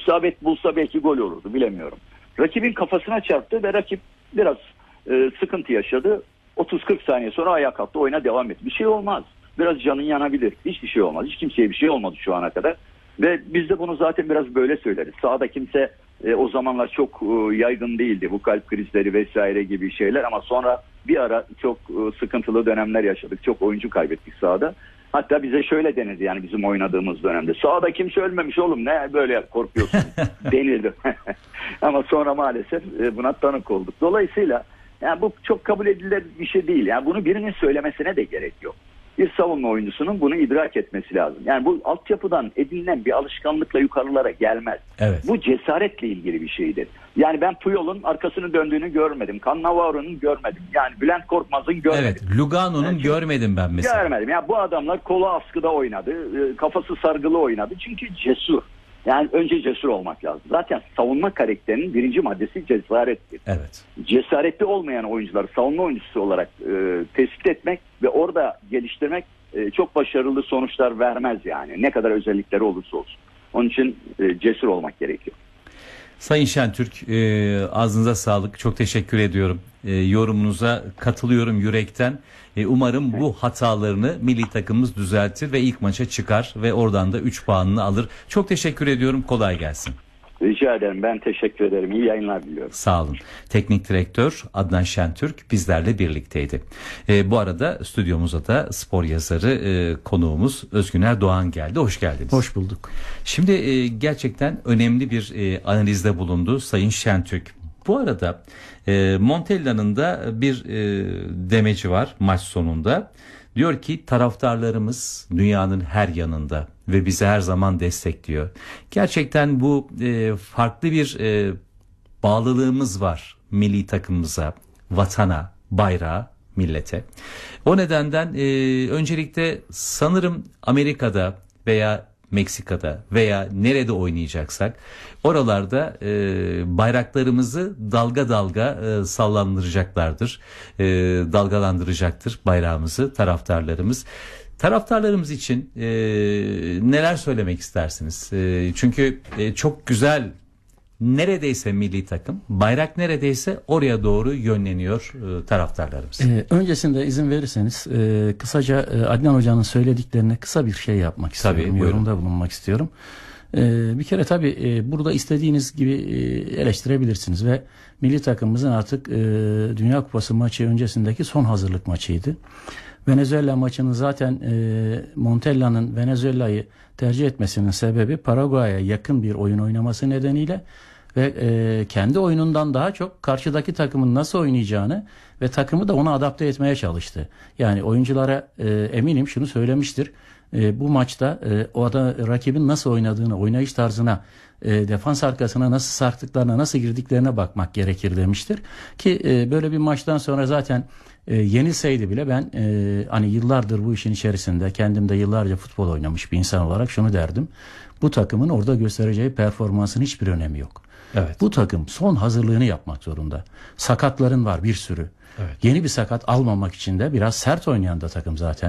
isabet bulsa belki gol olurdu, bilemiyorum. Rakibin kafasına çarptı ve rakip biraz sıkıntı yaşadı. 30-40 saniye sonra ayağa kalktı, oyuna devam etti. Bir şey olmaz. Biraz canın yanabilir. Hiçbir şey olmaz. Hiç kimseye bir şey olmadı şu ana kadar. Ve biz de bunu zaten biraz böyle söyleriz. Sahada kimse o zamanlar çok yaygın değildi. Bu kalp krizleri vesaire gibi şeyler. Ama sonra bir ara çok sıkıntılı dönemler yaşadık. Çok oyuncu kaybettik sahada. Hatta bize şöyle denildi, yani bizim oynadığımız dönemde. Sahada kimse ölmemiş oğlum, ne böyle korkuyorsun denildi. Ama sonra maalesef buna tanık olduk. Dolayısıyla yani bu çok kabul edilir bir şey değil. Yani bunu birinin söylemesine de gerek yok. Bir savunma oyuncusunun bunu idrak etmesi lazım. Yani bu altyapıdan edinilen bir alışkanlıkla yukarılara gelmez. Evet. Bu cesaretle ilgili bir şeydir. Yani ben Puyol'un arkasını döndüğünü görmedim. Cannavaro'nun görmedim. Yani Bülent Korkmaz'ın görmedim. Evet, Lugano'nun görmedim ben mesela. Görmedim. Yani bu adamlar kolu askıda oynadı. Kafası sargılı oynadı. Çünkü cesur. Yani önce cesur olmak lazım. Zaten savunma karakterinin birinci maddesi cesarettir. Evet. Cesaretli olmayan oyuncuları savunma oyuncusu olarak tespit etmek ve orada geliştirmek çok başarılı sonuçlar vermez yani. Ne kadar özellikleri olursa olsun. Onun için cesur olmak gerekiyor. Sayın Şentürk, ağzınıza sağlık. Çok teşekkür ediyorum. Yorumunuza katılıyorum yürekten. Umarım bu hatalarını milli takımımız düzeltir ve ilk maça çıkar ve oradan da 3 puanını alır. Çok teşekkür ediyorum. Kolay gelsin. Rica ederim. Ben teşekkür ederim. İyi yayınlar diliyorum. Sağ olun. Teknik direktör Adnan Şentürk bizlerle birlikteydi. Bu arada stüdyomuza da spor yazarı konuğumuz Özgüner Doğan geldi. Hoş geldiniz. Hoş bulduk. Şimdi gerçekten önemli bir analizde bulundu Sayın Şentürk. Bu arada Montella'nın da bir demeci var maç sonunda. Diyor ki taraftarlarımız dünyanın her yanında ve bizi her zaman destekliyor. Gerçekten bu farklı bir bağlılığımız var milli takımımıza, vatana, bayrağa, millete. O nedenden öncelikle sanırım Amerika'da veya Meksika'da veya nerede oynayacaksak oralarda bayraklarımızı dalga dalga sallandıracaklardır. Dalgalandıracaktır bayrağımızı taraftarlarımız. Taraftarlarımız için neler söylemek istersiniz? Çünkü çok güzel, neredeyse milli takım, bayrak neredeyse oraya doğru yönleniyor taraftarlarımız. Öncesinde izin verirseniz kısaca Adnan Hoca'nın söylediklerine kısa bir şey yapmak istiyorum. Tabii, yorumda bulunmak istiyorum. Bir kere tabii burada istediğiniz gibi eleştirebilirsiniz ve milli takımımızın artık Dünya Kupası maçı öncesindeki son hazırlık maçıydı. Venezuela maçının zaten Montella'nın Venezuela'yı tercih etmesinin sebebi Paraguay'a yakın bir oyun oynaması nedeniyle ve kendi oyunundan daha çok karşıdaki takımın nasıl oynayacağını ve takımı da ona adapte etmeye çalıştı. Yani oyunculara eminim şunu söylemiştir. Bu maçta o da rakibin nasıl oynadığını, oynayış tarzına, defans arkasına nasıl sarktıklarına, nasıl girdiklerine bakmak gerekir demiştir. Ki böyle bir maçtan sonra zaten yenilseydi bile ben hani yıllardır bu işin içerisinde, kendim de yıllarca futbol oynamış bir insan olarak şunu derdim. Bu takımın orada göstereceği performansın hiçbir önemi yok. Evet. Bu takım son hazırlığını yapmak zorunda. Sakatların var bir sürü. Evet. Yeni bir sakat almamak için de biraz sert oynayan da takım zaten.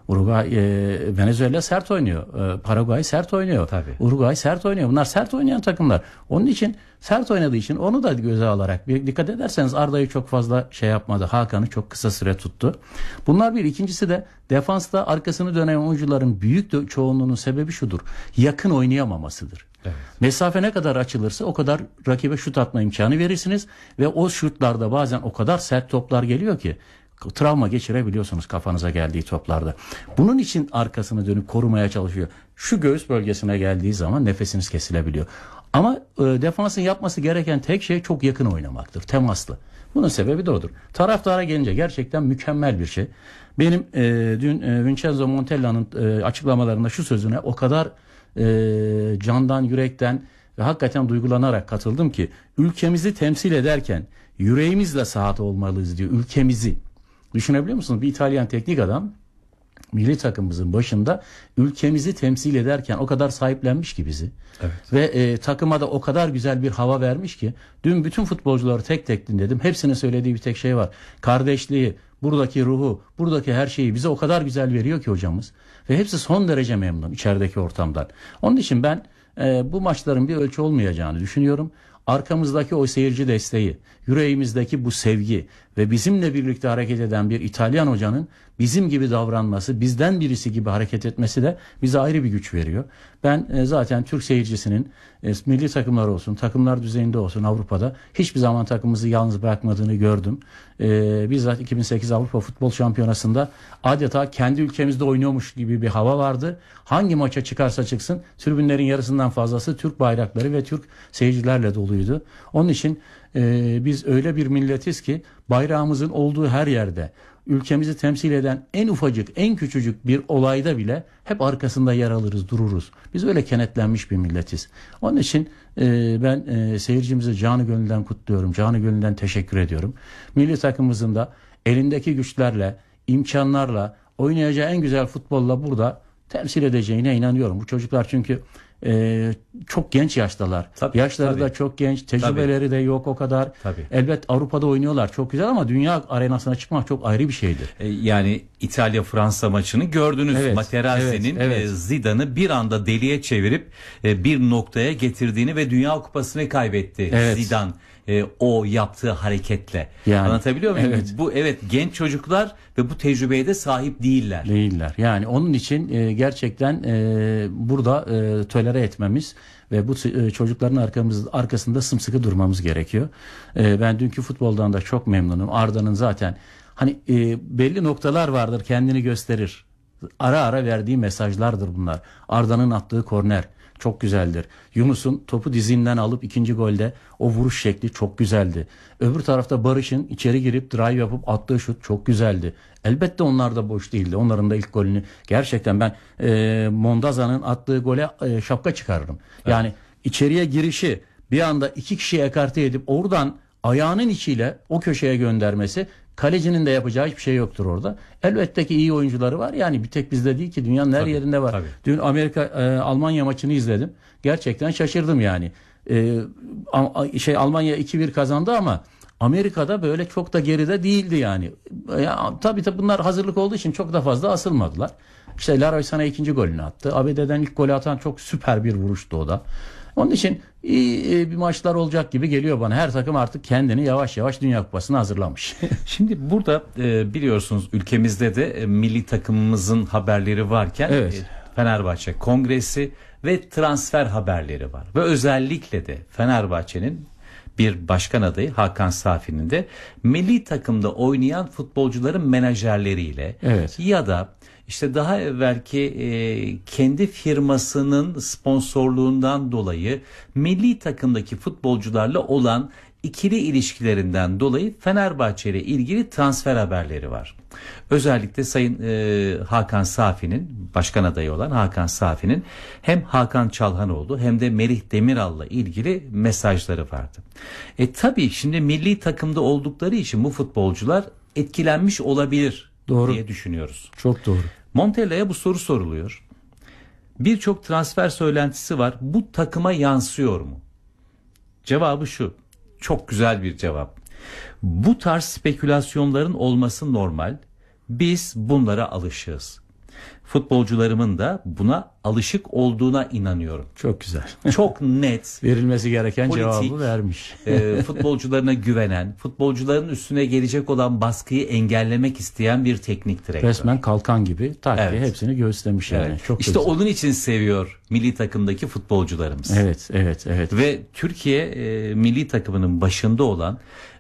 Venezuela sert oynuyor. Paraguay sert oynuyor. Tabii. Uruguay sert oynuyor. Bunlar sert oynayan takımlar. Onun için sert oynadığı için onu da göze alarak dikkat ederseniz Arda'yı çok fazla şey yapmadı. Hakan'ı çok kısa süre tuttu. Bunlar bir. İkincisi de defansta arkasını dönen oyuncuların büyük çoğunluğunun sebebi şudur. Yakın oynayamamasıdır. Evet. Mesafe ne kadar açılırsa o kadar rakibe şut atma imkanı verirsiniz ve o şutlarda bazen o kadar sert toplar geliyor ki travma geçirebiliyorsunuz kafanıza geldiği toplarda. Bunun için arkasını dönüp korumaya çalışıyor. Şu göğüs bölgesine geldiği zaman nefesiniz kesilebiliyor. Ama defansın yapması gereken tek şey çok yakın oynamaktır. Temaslı. Bunun sebebi de odur. Taraftara gelince gerçekten mükemmel bir şey. Benim dün Vincenzo Montella'nın açıklamalarında şu sözüne o kadar candan, yürekten ve hakikaten duygulanarak katıldım ki ülkemizi temsil ederken yüreğimizle sahada olmalıyız diyor. Ülkemizi. Düşünebiliyor musunuz? Bir İtalyan teknik adam milli takımımızın başında ülkemizi temsil ederken o kadar sahiplenmiş ki bizi. Evet. Ve takıma da o kadar güzel bir hava vermiş ki dün bütün futbolcuları tek tek dinledim. Hepsinin söylediği bir tek şey var. Kardeşliği, buradaki ruhu, buradaki her şeyi bize o kadar güzel veriyor ki hocamız. Ve hepsi son derece memnun içerideki ortamdan. Onun için ben bu maçların bir ölçü olmayacağını düşünüyorum. Arkamızdaki o seyirci desteği, yüreğimizdeki bu sevgi ve bizimle birlikte hareket eden bir İtalyan hocanın bizim gibi davranması, bizden birisi gibi hareket etmesi de bize ayrı bir güç veriyor. Ben zaten Türk seyircisinin milli takımlar olsun, takımlar düzeyinde olsun Avrupa'da hiçbir zaman takımımızı yalnız bırakmadığını gördüm. Bizzat 2008 Avrupa Futbol Şampiyonası'nda adeta kendi ülkemizde oynuyormuş gibi bir hava vardı. Hangi maça çıkarsa çıksın tribünlerin yarısından fazlası Türk bayrakları ve Türk seyircilerle doluydu. Onun için biz öyle bir milletiz ki bayrağımızın olduğu her yerde ülkemizi temsil eden en ufacık, en küçücük bir olayda bile hep arkasında yer alırız, dururuz. Biz öyle kenetlenmiş bir milletiz. Onun için ben seyircimizi canı gönülden kutluyorum, canı gönülden teşekkür ediyorum. Milli takımımızın da elindeki güçlerle, imkanlarla, oynayacağı en güzel futbolla burada temsil edeceğine inanıyorum. Bu çocuklar çünkü çok genç yaştalar. Tabii, Yaşları tabii. da çok genç, tecrübeleri de yok o kadar. Tabii. Elbet Avrupa'da oynuyorlar çok güzel ama dünya arenasına çıkmak çok ayrı bir şeydir. Yani İtalya-Fransa maçını gördünüz. Evet, Materazzi'nin evet. Zidane'ı bir anda deliye çevirip bir noktaya getirdiğini ve Dünya Kupası'nı kaybetti Evet. Zidane. O yaptığı hareketle. Yani, Anlatabiliyor muyum? evet. Bu genç çocuklar ve bu tecrübeye de sahip değiller. Değiller. Yani onun için gerçekten burada tolere etmemiz ve bu çocukların arkasında sımsıkı durmamız gerekiyor. Ben dünkü futboldan da çok memnunum. Arda'nın zaten hani belli noktalar vardır, kendini gösterir. Ara ara verdiği mesajlardır bunlar. Arda'nın attığı korner çok güzeldir. Yunus'un topu dizinden alıp ikinci golde o vuruş şekli çok güzeldi. Öbür tarafta Barış'ın içeri girip drive yapıp attığı şut çok güzeldi. Elbette onlar da boş değildi. Onların da ilk golünü gerçekten ben Mondaza'nın attığı gole şapka çıkarırım. Evet. Yani içeriye girişi bir anda iki kişiyi ekarte edip oradan ayağının içiyle o köşeye göndermesi, kalecinin de yapacağı hiçbir şey yoktur orada. Elbette ki iyi oyuncuları var. Yani bir tek bizde değil ki dünyanın her yerinde var. Tabii. Dün Almanya maçını izledim. Gerçekten şaşırdım yani. Almanya 2-1 kazandı ama Amerika'da böyle çok da geride değildi yani. Tabii bunlar hazırlık olduğu için çok da fazla asılmadılar. İşte Leroy Sané ikinci golünü attı. ABD'den ilk golü atan çok süper bir vuruştu o da. Onun için iyi bir maçlar olacak gibi geliyor bana. Her takım artık kendini yavaş yavaş Dünya Kupası'na hazırlamış. Şimdi burada biliyorsunuz ülkemizde de milli takımımızın haberleri varken evet. Fenerbahçe Kongresi ve transfer haberleri var. Ve özellikle de Fenerbahçe'nin bir başkan adayı Hakan Safi'nin de milli takımda oynayan futbolcuların menajerleriyle evet. ya da işte daha evvelki kendi firmasının sponsorluğundan dolayı milli takımdaki futbolcularla olan ikili ilişkilerinden dolayı Fenerbahçe ile ilgili transfer haberleri var. Özellikle Sayın Hakan Safi'nin, başkan adayı olan Hakan Safi'nin hem Hakan Çalhanoğlu hem de Merih Demiral'la ilgili mesajları vardı. Tabii şimdi milli takımda oldukları için bu futbolcular etkilenmiş olabilir doğru. diye düşünüyoruz. Çok doğru. Montella'ya bu soru soruluyor. Birçok transfer söylentisi var. Bu takıma yansıyor mu? Cevabı şu. Çok güzel bir cevap. Bu tarz spekülasyonların olması normal. Biz bunlara alışığız. Futbolcularımın da buna alışık olduğuna inanıyorum. Çok güzel. Çok net. Verilmesi gereken politik, cevabı vermiş. Futbolcularına güvenen, futbolcuların üstüne gelecek olan baskıyı engellemek isteyen bir teknik direktör. Resmen kalkan gibi evet. hepsini göğüslemiş yani. Evet. Çok işte güzel. onun için seviyor milli takımdaki futbolcularımız. Evet. Ve Türkiye milli takımının başında olan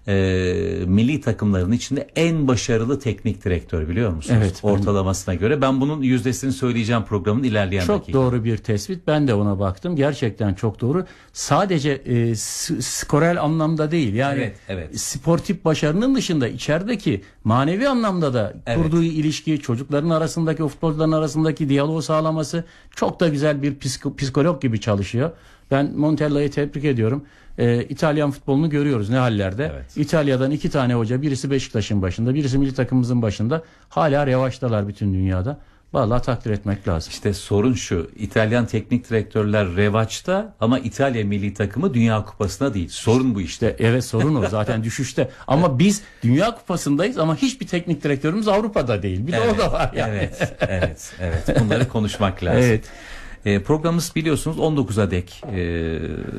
milli takımların içinde en başarılı teknik direktör biliyor musunuz? Evet. Ortalamasına göre. Ben bunun yüzdesini söyleyeceğim programın ilerleyen çok dakikaları. Doğru bir tespit. Ben de ona baktım. Gerçekten çok doğru. Sadece skorel anlamda değil. Yani evet. sportif başarının dışında içerideki manevi anlamda da kurduğu ilişki, çocukların arasındaki, futbolcuların arasındaki diyaloğu sağlaması çok da güzel bir psikolog gibi çalışıyor. Ben Montella'yı tebrik ediyorum. İtalyan futbolunu görüyoruz ne hallerde. Evet. İtalya'dan 2 tane hoca, birisi Beşiktaş'ın başında, birisi milli takımımızın başında. Hala revaçtalar bütün dünyada. Vallahi takdir etmek lazım. İşte sorun şu. İtalyan teknik direktörler revaçta ama İtalya milli takımı Dünya Kupası'na değil. Sorun bu işte. Evet, sorun o zaten düşüşte. Ama biz Dünya Kupası'ndayız ama hiçbir teknik direktörümüz Avrupa'da değil. Bir de o da var yani. Evet. Bunları konuşmak lazım. Evet. Programımız biliyorsunuz 19'a dek